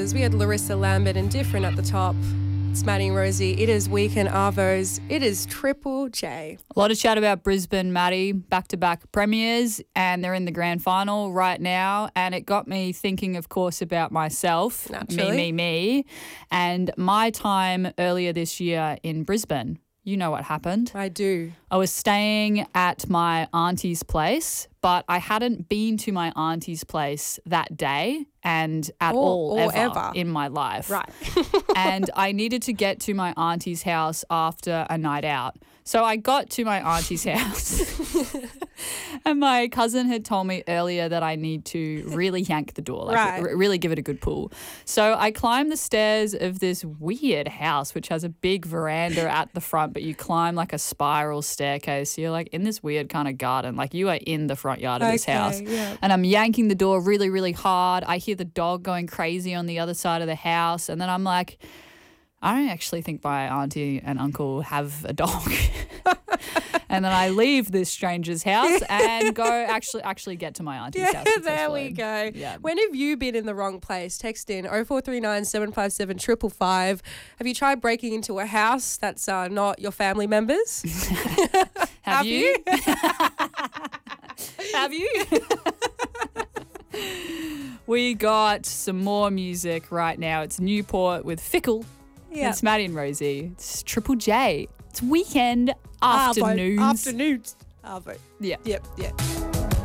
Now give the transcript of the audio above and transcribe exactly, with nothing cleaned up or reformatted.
was, we had Larissa Lambert and Different at the top. It's Maddie and Rosie. It is Weekend Arvos. It is Triple J. A lot of chat about Brisbane, Maddie, back-to-back premiers, and they're in the grand final right now. And it got me thinking, of course, about myself, Naturally. me, me, me, and my time earlier this year in Brisbane. You know what happened. I do. I was staying at my auntie's place, but I hadn't been to my auntie's place that day and at Or- all or ever, ever. in my life. Right. And I needed to get to my auntie's house after a night out. So I got to my auntie's house and my cousin had told me earlier that I need to really yank the door, like Right. r- really give it a good pull. So I climbed the stairs of this weird house which has a big veranda at the front, but you climb like a spiral staircase. So you're like in this weird kind of garden, like you are in the front yard of this Okay, house. yeah. And I'm yanking the door really, really hard. I hear the dog going crazy on the other side of the house. And then I'm like, I don't actually think my auntie and uncle have a dog. And then I leave this stranger's house and go actually actually get to my auntie's Yeah, house. there we successfully. go. Yeah. When have you been in the wrong place? Text in oh four three nine, seven five seven, five five five. Have you tried breaking into a house that's uh, not your family members? Have, Have you? Have you? We got some more music right now. It's Newport with Fickle. Yeah. It's Maddie and Rosie. It's Triple J. It's weekend afternoons. Afternoons. Arvo. Yeah. Yep, yep.